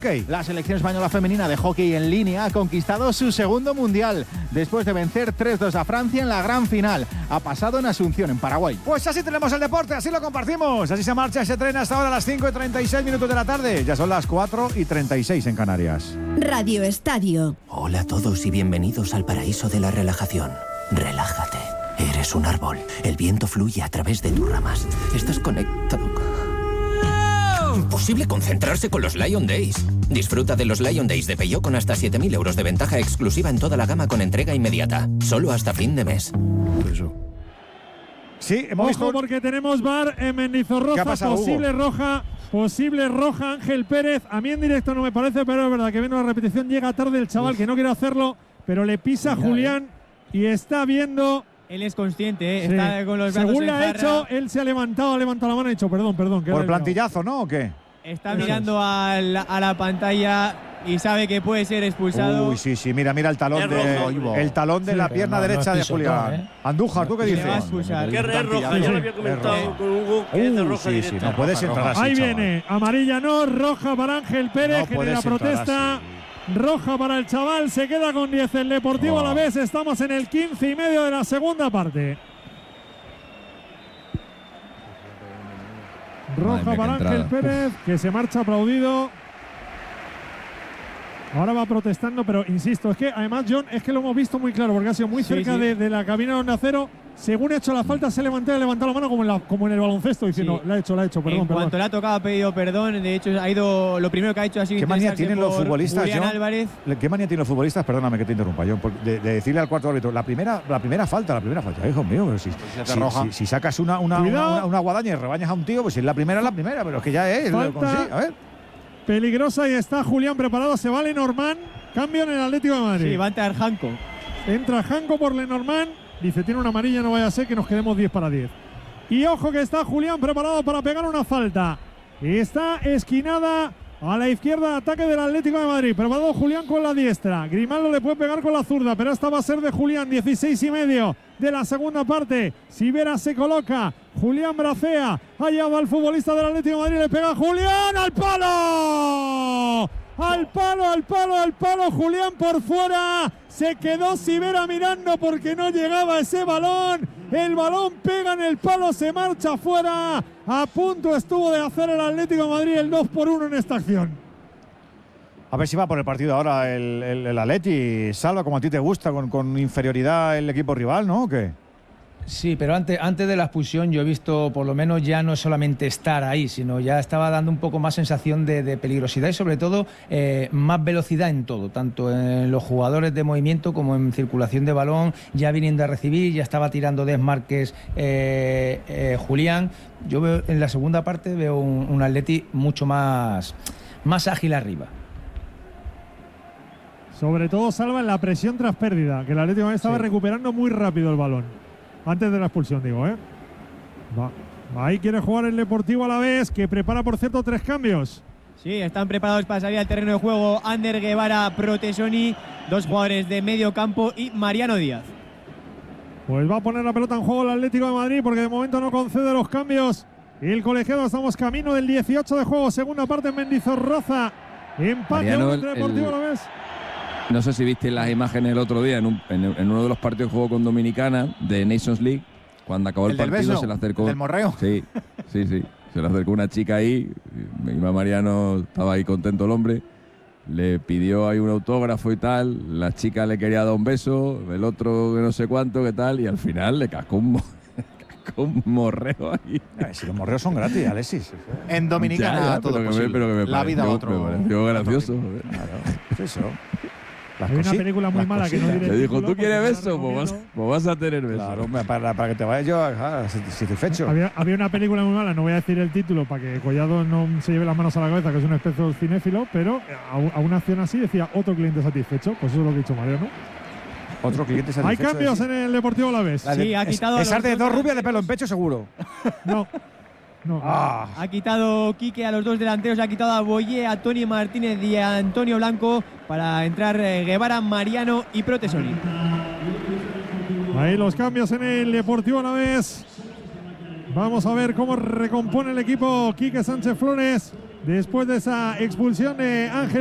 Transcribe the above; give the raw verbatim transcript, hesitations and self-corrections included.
Okay. La selección española femenina de hockey en línea ha conquistado su segundo mundial después de vencer tres dos a Francia en la gran final. Ha pasado en Asunción, en Paraguay. Pues así tenemos el deporte, así lo compartimos. Así se marcha ese tren hasta ahora a las cinco y treinta y seis minutos de la tarde. Ya son las cuatro y treinta y seis en Canarias. Radio Estadio. Hola a todos y bienvenidos al paraíso de la relajación. Relájate. Eres un árbol. El viento fluye a través de tus ramas. Estás conectado. Imposible concentrarse con los Lion Days. Disfruta de los Lion Days de Peugeot con hasta siete mil euros de ventaja exclusiva en toda la gama con entrega inmediata. Solo hasta fin de mes. Eso. Sí, hemos Ojo visto... porque tenemos V A R en Mendizorroza. pasado, posible Hugo? roja. Posible roja Ángel Pérez. A mí en directo no me parece, pero es verdad que viendo la repetición llega tarde el chaval, Uf. que no quiere hacerlo, pero le pisa Mira, Julián eh. y está viendo... Él es consciente, ¿eh? Sí. Está con los brazos Según en le ha jarra. hecho, él se ha levantado, ha levantado la mano y ha dicho perdón, perdón. ¿Por plantillazo, no? ¿O qué? Está Eso mirando es. a, la, a la pantalla y sabe que puede ser expulsado. Uy, sí, sí, mira, mira el talón de, rojo, el talón de sí, la pierna no, derecha no de Julián. ¿Eh? Andújar, ¿tú qué dices? Va a expulsar. Qué red roja, yo lo había comentado con Hugo, que es de roja sí, directa. Sí, no puedes entrar así, Ahí chaval. viene, amarilla no, roja para Ángel Pérez, no genera protesta. Roja para el chaval, se queda con diez el Deportivo oh. a la vez. Estamos en el quince y medio de la segunda parte. Roja para Ángel Pérez, que se marcha aplaudido. Ahora va protestando, pero insisto, es que además, John, es que lo hemos visto muy claro, porque ha sido muy sí, cerca sí. De, de la cabina de Onda Cero. Según ha hecho la falta, se levantó y levantó la mano como en, la, como en el baloncesto, diciendo, sí. la ha hecho, la ha hecho, perdón. En perdón. cuanto le ha tocado, ha pedido perdón. De hecho, ha ido, lo primero que ha hecho ha sido ¿Qué manía tienen los futbolistas, Julián Álvarez. ¿Qué manía tienen los futbolistas? Perdóname que te interrumpa, John, de, de decirle al cuarto árbitro, la primera, la primera falta, la primera falta. Hijo mío, pero si, pues si, si, si sacas una, una, una, una, una guadaña y rebañas a un tío, pues si es la primera, es la primera, pero es que ya es. Falta a ver. Peligrosa y está Julián preparado, se va Lenormand. Cambio en el Atlético de Madrid. Sí, va a entrar Janko. Entra Janko por Lenormand. Dice, tiene una amarilla, no vaya a ser que nos quedemos diez para diez. Y ojo que está Julián preparado para pegar una falta. Está esquinada a la izquierda, ataque del Atlético de Madrid. Preparado Julián con la diestra. Grimaldo le puede pegar con la zurda, pero esta va a ser de Julián. dieciséis y medio de la segunda parte. Sivera se coloca. Julián bracea. Allá va el futbolista del Atlético de Madrid. Le pega Julián al palo. Al palo, al palo, al palo, Julián por fuera. Se quedó Sivera mirando porque no llegaba ese balón. El balón pega en el palo, se marcha fuera. A punto estuvo de hacer el Atlético de Madrid el dos por uno en esta acción. A ver si va por el partido ahora el, el, el Atleti. Salva, como a ti te gusta, con, con inferioridad el equipo rival, ¿no? ¿O qué? Sí, pero antes, antes de la expulsión yo he visto por lo menos ya no solamente estar ahí, sino ya estaba dando un poco más sensación de, de peligrosidad y sobre todo eh, más velocidad en todo, tanto en los jugadores de movimiento como en circulación de balón, ya viniendo a recibir, ya estaba tirando desmarques eh, eh, Julián. Yo veo en la segunda parte veo un, un Atleti mucho más, más ágil arriba. Sobre todo Salva en la presión tras pérdida, que el Atlético estaba sí. recuperando muy rápido el balón. Antes de la expulsión, digo, ¿eh? Va. Ahí quiere jugar el Deportivo a la vez, que prepara, por cierto, tres cambios. Sí, están preparados para salir al terreno de juego Ander Guevara, Protesoni, dos jugadores de medio campo y Mariano Díaz. Pues va a poner la pelota en juego el Atlético de Madrid, porque de momento no concede los cambios. El colegiado, estamos camino del dieciocho de juego, segunda parte en Mendizorroza. Empate Mariano, entre Deportivo el... a la vez. No sé si viste las imágenes el otro día en, un, en, en uno de los partidos que jugó con Dominicana de Nations League, cuando acabó el, el partido beso, se le acercó. ¿El morreo? Sí, sí, sí. Se le acercó una chica ahí, mi Mariano estaba ahí contento el hombre, le pidió ahí un autógrafo y tal, la chica le quería dar un beso, el otro que no sé cuánto, qué tal, y al final le cascó un, cascó un morreo ahí. Ay, si los morreos son gratis, Alexis. En Dominicana ya, ya, todo pero posible. Que me, pero que me la pareció, vida otro. Me pareció gracioso. Claro, eso. Hay una película muy mala que no diré. Le dijo, ¿tú quieres beso? Pues vas, pues vas a tener beso. Claro, para, para que te vayas yo ah, satisfecho. Había, había una película muy mala, no voy a decir el título para que Collado no se lleve las manos a la cabeza, que es un especie de cinéfilo, pero a, a una acción así decía otro cliente satisfecho. Pues eso es lo que ha dicho Mario, ¿no? Otro cliente satisfecho. Hay cambios en el Deportivo Alavés. Sí, ha quitado. Es, es de dos rubias de pelo en pecho, seguro. No. No. Ah. Ha quitado Quique a los dos delanteros, ha quitado a Boyé, a Tony Martínez y a Antonio Blanco para entrar eh, Guevara, Mariano y Protesoni. Ahí los cambios en el Deportivo Alavés. Vamos a ver cómo recompone el equipo Quique Sánchez Flores. después de esa expulsión de Ángel